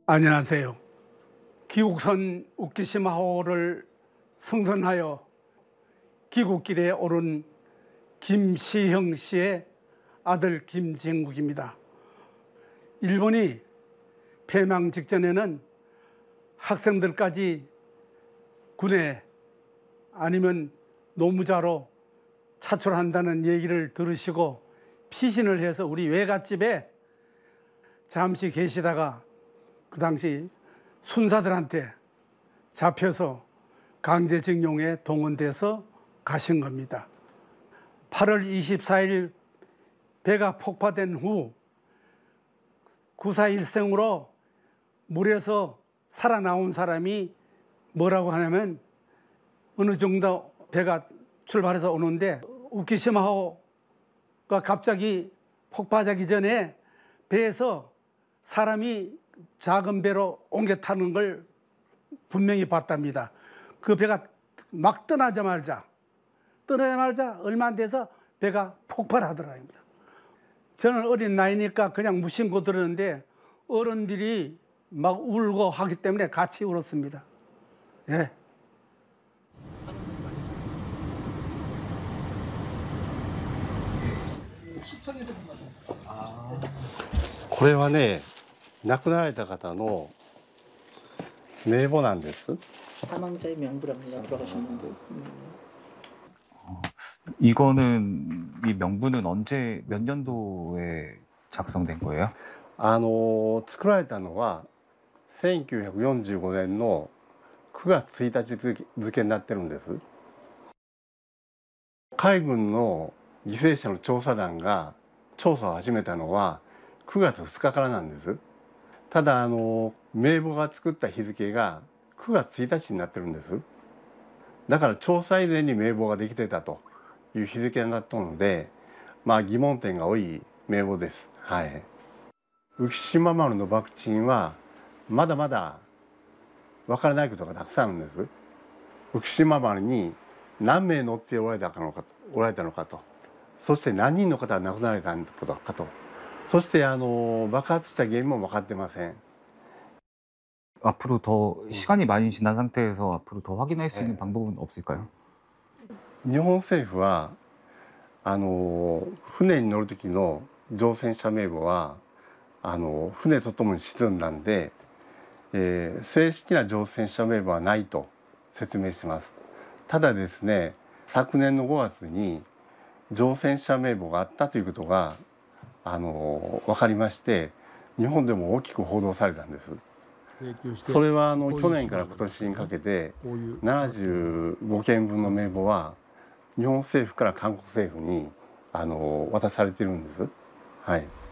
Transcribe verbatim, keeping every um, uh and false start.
안녕하세요. 귀국선 우키시마호를 성선하여 귀국길에 오른 김시형 씨의 아들 김정국입니다. 일본이 패망 직전에는 학생들까지 군에 아니면 노무자로 차출한다는 얘기를 들으시고 피신을 해서 우리 외갓집에 잠시 계시다가 그 당시 순사들한테 잡혀서 강제징용에 동원돼서 가신 겁니다. 팔월 이십사일 배가 폭파된 후 구사일생으로 물에서 살아나온 사람이 뭐라고 하냐면 어느 정도 배가 출발해서 오는데 우키시마호가 갑자기 폭파하기 전에 배에서 사람이 작은 배로 옮겨 타는 걸 분명히 봤답니다. 그 배가 막 떠나자마자 떠나자마자 얼마 안 돼서 배가 폭발하더라고요. 저는 어린 나이니까 그냥 무심코 들었는데 어른들이 막 울고 하기 때문에 같이 울었습니다. 예. これはね、亡くなられた方の名簿なんです。 사망자의 명부랍니다. 돌아가신 분들. 이거는 이 명부는 언제 몇 년도에 작성된 거예요? あの作られたのはせんきゅうひゃくよんじゅうごねんのくがつついたち付けになってるんです。海軍の犠牲者の調査団が調査を始めたのはくがつふつかからなんです。ただあの名簿が作った日付がくがつついたちになってるんです。だから調査以前に名簿ができてたという日付になったので、まあ疑問点が多い名簿です。はい。浮島丸の爆沈はまだまだわからないことがたくさんあるんです。浮島丸に何名乗っておられたのか、おられたのかと、そして何人の方が亡くなられたのかと、そしてあの爆発した原因も分かってません。 앞으로 더 시간이 많이 지난 상태에서 앞으로 더 확인할 수 있는 네. 방법은 없을까요? 日本政府はあの船に乗る時の乗船者名簿はあの船とともに沈んだんで、えー、正式な乗船者名簿はないと説明します。ただですね、昨年のごがつに乗船者名簿があったということがあの分かりまして、日本でも大きく報道されたんです。それはあの去年から今年にかけてななじゅうごけんぶんの名簿は日本政府から韓国政府にあの渡されているんです。はい。